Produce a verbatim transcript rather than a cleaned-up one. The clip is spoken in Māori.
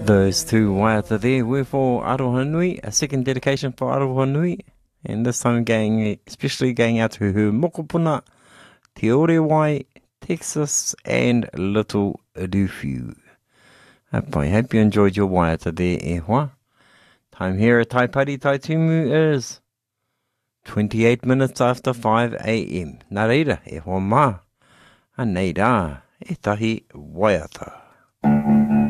Those two waiata there were for Aroha Nui, a second dedication for Aroha Nui, and this time going, especially going out to her mokopuna, Te Orewai, Texas, and Little Rufu. I hope you enjoyed your waiata there, e hoa. Time here at Taipari Taitumu is twenty-eight minutes after five a.m. Nā reira, e hoa mā, a nei rā, e tahi waiata.